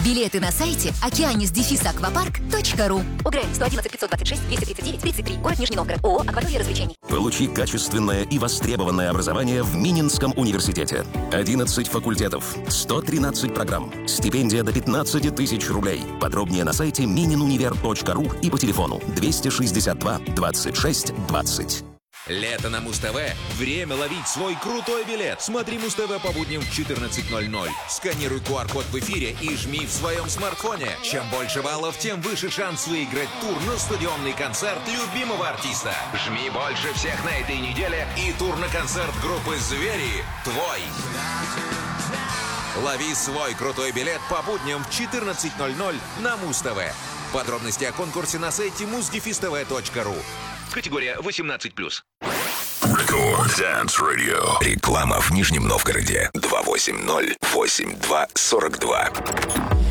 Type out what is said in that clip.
Билеты на сайте okeanis-аквапарк.ру. УГРН 111 526 239 33. Город Нижний Новгород. ООО «Акватория развлечений». Получи качественное и востребованное образование в Мининском университете. 11 факультетов, 113 программ, стипендия до 15 тысяч рублей. Подробнее на сайте mininunivер.ру и по телефону 262 26 20. Лето на Муз-ТВ. Время ловить свой крутой билет. Смотри Муз-ТВ по будням в 14:00. Сканируй QR-код в эфире и жми в своем смартфоне. Чем больше баллов, тем выше шанс выиграть тур на стадионный концерт любимого артиста. Жми больше всех на этой неделе, и тур на концерт группы «Звери» твой. Лови свой крутой билет по будням в 14:00 на Муз-ТВ. Подробности о конкурсе на сайте muzdefistv.ru. Категория 18+. Record Dance Radio. Реклама в Нижнем Новгороде. 280-82-42.